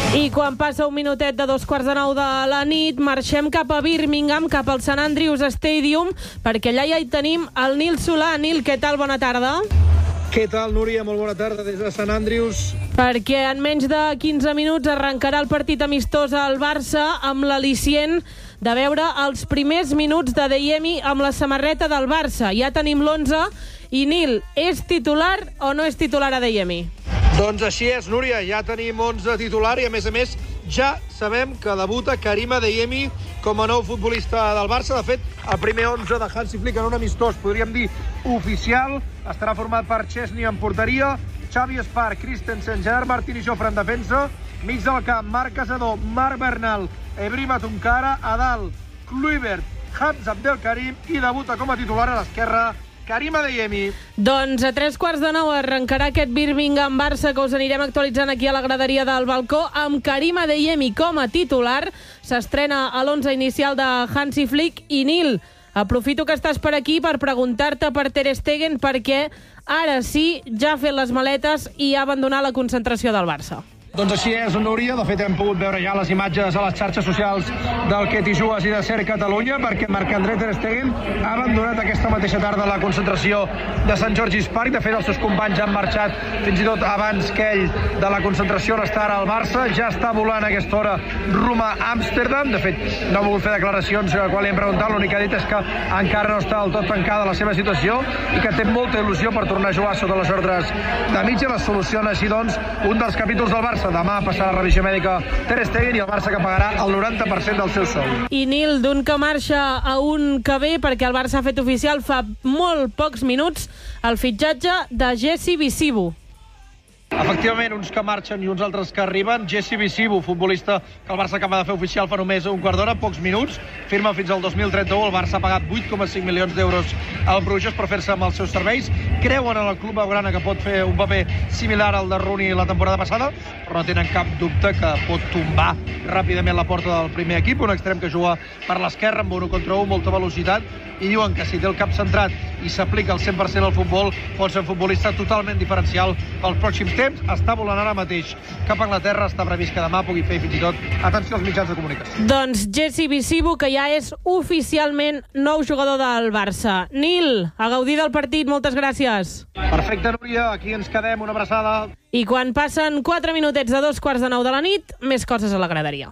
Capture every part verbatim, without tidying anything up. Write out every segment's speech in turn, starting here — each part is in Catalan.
I quan passa un minutet de dos quarts de nou de la nit, marxem cap a Birmingham, cap al Sant Andrews Stadium, perquè allà ja hi tenim el Nil Solà. Nil, què tal? Bona tarda. Què tal, Núria? Molt bona tarda des de Sant Andrews. Perquè en menys de quinze minuts arrencarà el partit amistós al Barça amb l'al·licient de veure els primers minuts de Adeyemi amb la samarreta del Barça. Ja tenim l'onze i, Nil, és titular o no és titular Adeyemi? Doncs així és, Núria, ja tenim onze titular i, a més a més, ja sabem que debuta Karim Adeyemi com a nou futbolista del Barça. De fet, el primer onze de Hansi Flick en un amistós, podríem dir oficial, estarà format per Chesney en porteria, Xavi Espar, Christensen, Gerard Martín i Jofre en defensa, mig del camp, Marc Casador, Marc Bernal, Ebrima Tunkara, a dalt, Kluivert, Hamza Abdelkarim, i debuta com a titular a l'esquerra Karim Adeyemi. Doncs a tres quarts de nou arrencarà aquest Birmingham-Barça que us anirem actualitzant aquí a la graderia del balcó amb Karim Adeyemi com a titular. S'estrena a l'onze inicial de Hansi Flick. I, Nil, aprofito que estàs per aquí per preguntar-te per Ter Stegen, perquè ara sí ja ha fet les maletes i ha abandonat la concentració del Barça. Doncs així és, Núria. De fet, hem pogut veure ja les imatges a les xarxes socials del Que t'hi jugues i de Ser Catalunya, perquè Marc-André Ter Stegen ha abandonat aquesta mateixa tarda la concentració de Sant George's Park. De fet, els seus companys han marxat fins i tot abans que ell de la concentració on està ara al Barça. Ja està volant a aquesta hora rumb a Amsterdam. De fet, no ha volgut fer declaracions quan li hem preguntat. L'únic que ha dit és que encara no està del tot tancada la seva situació i que té molta il·lusió per tornar a jugar sota les ordres de Mitchell. Es soluciona així, doncs, un dels capítols del Barça. Demà passarà la revisió mèdica Ter Stegen i el Barça que pagarà el noranta per cent del seu sou. I, Nil, d'un que marxa a un que ve, perquè el Barça ha fet oficial fa molt pocs minuts el fitxatge de Jesse Visibu. Efectivament, uns que marxen i uns altres que arriben. Jesse Visibu, futbolista que el Barça acaba de fer oficial fa només un quart d'hora, pocs minuts, firma fins al dos mil trenta-u. El Barça ha pagat vuit coma cinc milions d'euros al Bruges per fer-se amb els seus serveis. Creuen en el club blaugrana que pot fer un paper similar al de Rooney la temporada passada, però no tenen cap dubte que pot tombar ràpidament la porta del primer equip, un extrem que juga per l'esquerra amb un contra un, molta velocitat, i diuen que si té el cap centrat i s'aplica al cent per cent al futbol, pot ser un futbolista totalment diferencial pels pròxims temps. Està volant ara mateix cap a Anglaterra, està previst que demà pugui fer fins i tot atenció als mitjans de comunicació. Doncs Jesse Visibu, que ja és oficialment nou jugador del Barça. Nil, a gaudir del partit, moltes gràcies. Perfecte, Núria, aquí ens quedem, una abraçada. I quan passen quatre minutets de dos quarts de nou de la nit, més coses a la graderia.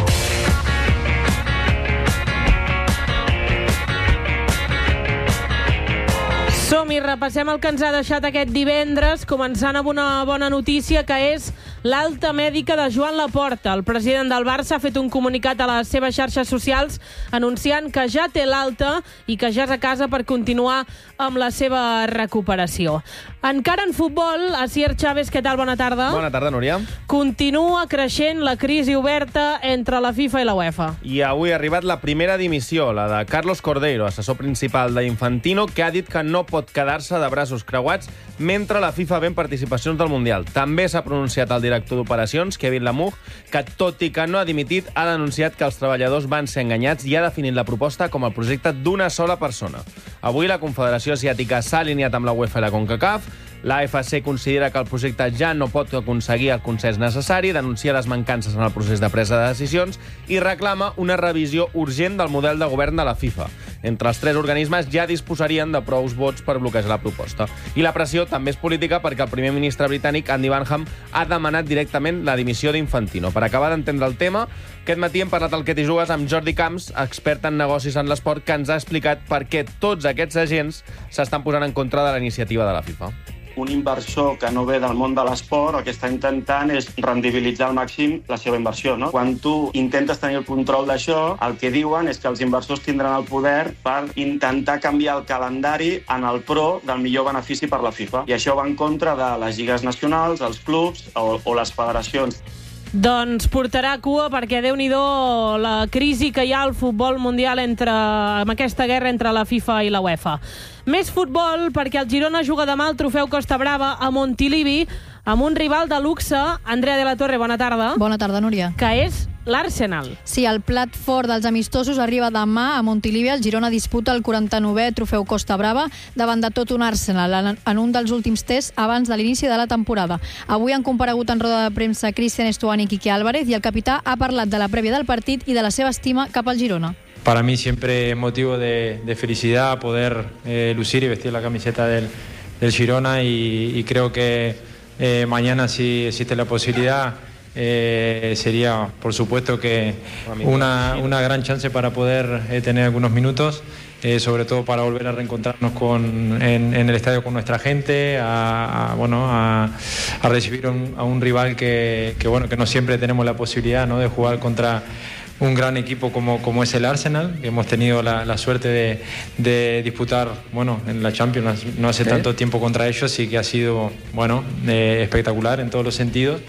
Som-hi, repassem el que ens ha deixat aquest divendres, començant amb una bona notícia, que és l'alta mèdica de Joan Laporta. El president del Barça ha fet un comunicat a les seves xarxes socials anunciant que ja té l'alta i que ja és a casa per continuar amb la seva recuperació. Encara en futbol, Asier Chávez, què tal? Bona tarda. Bona tarda, Núria. Continua creixent la crisi oberta entre la FIFA i la UEFA. I avui ha arribat la primera dimissió, la de Carlos Cordeiro, assessor principal d'Infantino, que ha dit que no pot quedar-se de braços creuats mentre la FIFA ven participacions del Mundial. També s'ha pronunciat el director d'operacions, Kevin Lamour, que, tot i que no ha dimitit, ha denunciat que els treballadors van ser enganyats i ha definit la proposta com el projecte d'una sola persona. Avui la Confederació Asiàtica s'ha alineat amb la UEFA i la CONCACAF. L'A F C considera que el projecte ja no pot aconseguir el consens necessari, denuncia les mancances en el procés de presa de decisions i reclama una revisió urgent del model de govern de la FIFA. Entre els tres organismes ja disposarien de prous vots per bloquejar la proposta. I la pressió també és política perquè el primer ministre britànic, Andy Burnham, ha demanat directament la dimissió d'Infantino. Per acabar d'entendre el tema, aquest matí hem parlat al Que t'hi jugues amb Jordi Camps, expert en negocis en l'esport, que ens ha explicat per què tots aquests agents s'estan posant en contra de la iniciativa de la FIFA. Un inversor que no ve del món de l'esport el que està intentant és rendibilitzar al màxim la seva inversió, no? Quan tu intentes tenir el control d'això, el que diuen és que els inversors tindran el poder per intentar canviar el calendari en el pro del millor benefici per la FIFA. I això va en contra de les lligues nacionals, els clubs o, o les federacions. Doncs portarà cua perquè, Déu-n'hi-do, la crisi que hi ha al futbol mundial entre, amb aquesta guerra entre la FIFA i la UEFA. Més futbol perquè el Girona juga demà el trofeu Costa Brava a Montilivi amb un rival de luxe, Andrea de la Torre, bona tarda. Bona tarda, Núria. Que és l'Arsenal. Sí, el plat fort dels amistosos arriba demà a Montilivi. El Girona disputa el quaranta-novè trofeu Costa Brava davant de tot un Arsenal en un dels últims tests abans de l'inici de la temporada. Avui han comparegut en roda de premsa Cristian Estuani i Quique Álvarez i el capità ha parlat de la prèvia del partit y de la seva estima cap al Girona. Para mí siempre es motivo de, de felicidad poder eh, lucir y vestir la camiseta del, del Girona y, y creo que eh, mañana si existe la posibilidad eh, sería por supuesto que una, una gran chance para poder eh, tener algunos minutos. Eh, sobre todo para volver a reencontrarnos con, en, en el estadio con nuestra gente, a, a, bueno, a, a recibir un, a un rival que, que, bueno, que no siempre tenemos la posibilidad, ¿no?, de jugar contra un gran equipo como, como es el Arsenal, que hemos tenido la, la suerte de, de disputar, bueno, en la Champions no hace ¿Sí? tanto tiempo contra ellos y que ha sido, bueno, eh, espectacular en todos los sentidos.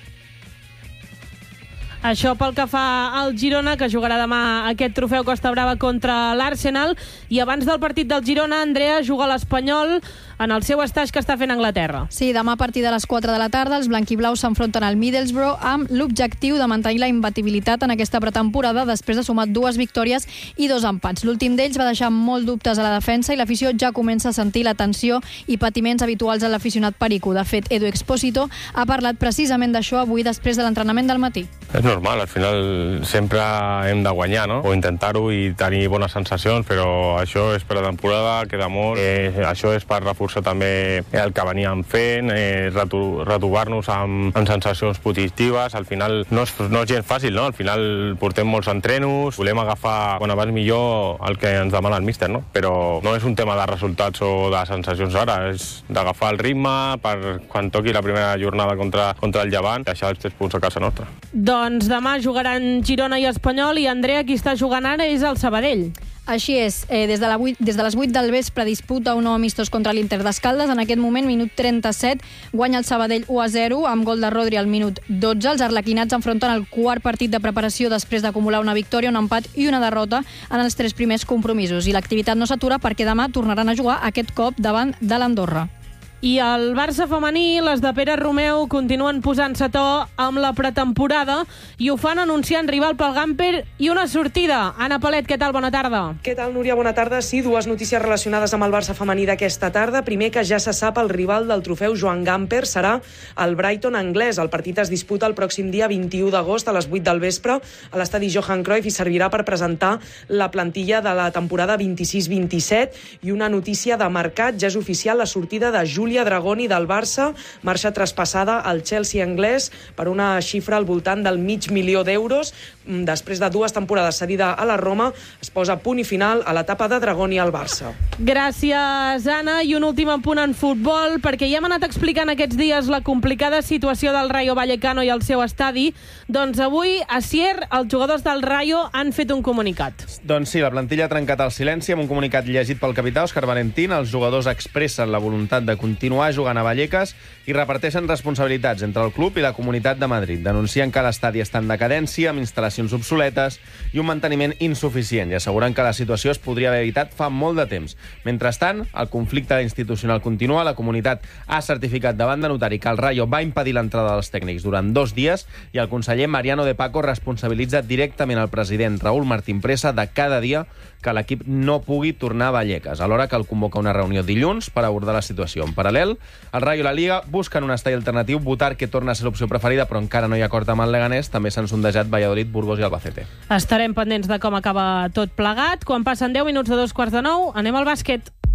Això pel que fa al Girona, que jugarà demà aquest trofeu Costa Brava contra l'Arsenal. I abans del partit del Girona, Andrea, juga l'Espanyol en el seu estatge que està fent Anglaterra. Sí, demà a partir de les quatre de la tarda els blanquiblaus s'enfronten al Middlesbrough amb l'objectiu de mantenir la imbatibilitat en aquesta pretemporada després de sumar dues victòries i dos empats. L'últim d'ells va deixar molt dubtes a la defensa i l'afició ja comença a sentir la tensió i patiments habituals a l'aficionat perico. De fet, Edu Expósito ha parlat precisament d'això avui després de l'entrenament del matí. És normal, al final sempre hem de guanyar, no? O intentar-ho i tenir bones sensacions, però això és per la temporada, queda molt. Eh, això és per reforçar també el que veníem fent, eh, retrobar-nos amb, amb sensacions positives. Al final no és, no és gens fàcil, no? Al final portem molts entrenos, volem agafar, bueno, abans millor el que ens demana el míster, no? Però no és un tema de resultats o de sensacions ara, és d'agafar el ritme per quan toqui la primera jornada contra, contra el Llevant, deixar els tres punts a casa nostra. Doncs demà jugaran Girona i Espanyol i, Andrea, qui està jugant ara és el Sabadell. Així és, eh, des, de la vuit, des de les vuit del vespre disputa un nou amistós contra l'Inter d'Escaldes. En aquest moment, minut trenta-set, guanya el Sabadell u a zero amb gol de Rodri al minut dotze. Els arlequinats enfronten el quart partit de preparació després d'acumular una victòria, un empat i una derrota en els tres primers compromisos. I l'activitat no s'atura perquè demà tornaran a jugar aquest cop davant de l'Andorra. I el Barça femení, les de Pere Romeu, continuen posant-se a to amb la pretemporada i ho fan anunciant rival pel Gamper i una sortida. Anna Palet, què tal? Bona tarda. Què tal, Núria? Bona tarda. Sí, dues notícies relacionades amb el Barça femení d'aquesta tarda. Primer, que ja se sap el rival del trofeu Joan Gamper serà el Brighton anglès. El partit es disputa el pròxim dia vint-i-u d'agost a les vuit del vespre a l'estadi Johan Cruyff i servirà per presentar la plantilla de la temporada vint-i-sis vint-i-set. I una notícia de mercat, ja és oficial la sortida de Júlia Dragoni del Barça, marxa traspassada al Chelsea anglès per una xifra al voltant del mig milió d'euros. Després de dues temporades cedida a la Roma, es posa punt i final a l'etapa de Dragoni al Barça. Gràcies, Anna. I un últim apunt en futbol, perquè ja hem anat explicant aquests dies la complicada situació del Rayo Vallecano i el seu estadi. Doncs avui, a Sier, els jugadors del Rayo han fet un comunicat. Doncs sí, la plantilla ha trencat el silenci amb un comunicat llegit pel capità Òscar Valentín. Els jugadors expressen la voluntat de continuar jugant a Vallecas i reparteixen responsabilitats entre el club i la Comunitat de Madrid. Denuncien que l'estadi està en decadència, amb instal·lacions obsoletes i un manteniment insuficient, i asseguren que la situació es podria haver evitat fa molt de temps. Mentrestant, el conflicte institucional continua. La Comunitat ha certificat davant de notari que el Rayo va impedir l'entrada dels tècnics durant dos dies i el conseller Mariano de Paco responsabilitza directament el president Raúl Martín Presa de cada dia que l'equip no pugui tornar a Vallecas, alhora que el convoca una reunió dilluns per abordar la situació. En paral·lel, el Rayo i la Liga busquen un estadi alternatiu. Votar, que torna a ser l'opció preferida, però encara no hi ha acord amb el Leganés. També s'han sondejat Valladolid, Burgos i Albacete. Estarem pendents de com acaba tot plegat. Quan passen deu minuts de dos quarts de nou, anem al bàsquet.